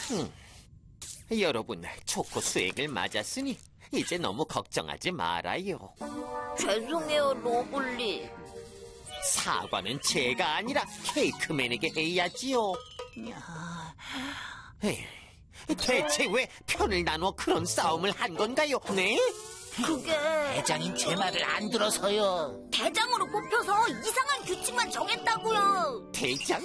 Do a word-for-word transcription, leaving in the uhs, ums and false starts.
음, 여러분, 초코 수액을 맞았으니 이제 너무 걱정하지 말아요. 죄송해요, 로블리. 사과는 제가 아니라 케이크맨에게 해야지요. 에이, 대체 왜 편을 나눠 그런 싸움을 한 건가요? 네? 그게 대장인 제 말을 안 들어서요. 대장으로 뽑혀서 이상한 규칙만 정했다고요. 대장?